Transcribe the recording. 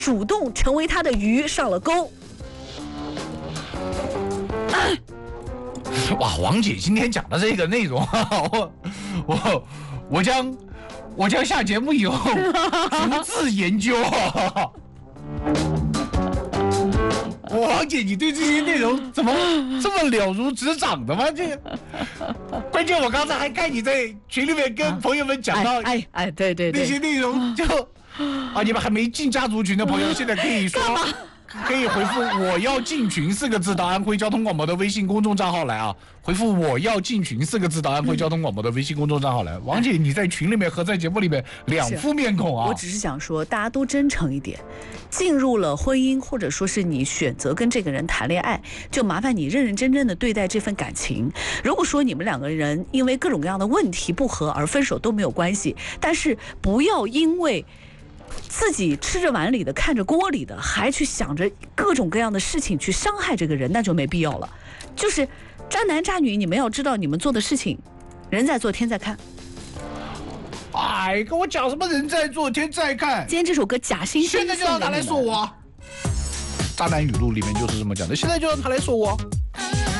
主动成为他的鱼上了钩。 哇，王姐今天讲的这个内容，我将下节目以后逐字研究。王姐，你对这些内容怎么这么了如指掌的吗？这关键我刚才还看你在群里面跟朋友们讲到， 对， 那些内容就你们还没进家族群的朋友，现在可以说。可以回复我要进群4个字到安徽交通广播的微信公众账号来啊！回复我要进群4个字到安徽交通广播的微信公众账号来。王姐，你在群里面和在节目里面两副面孔啊！ 我只是想说，大家都真诚一点。进入了婚姻，或者说是你选择跟这个人谈恋爱，就麻烦你认认真真的对待这份感情。如果说你们两个人因为各种各样的问题不合而分手都没有关系，但是不要因为自己吃着碗里的看着锅里的，还去想着各种各样的事情去伤害这个人，那就没必要了。就是渣男渣女，你们要知道你们做的事情，人在做天在看。 跟我讲什么人在做天在看？ 今天这首歌假惺惺， 现在就让他来说我。渣男语录里面就是这么讲的，现在就让他来说我。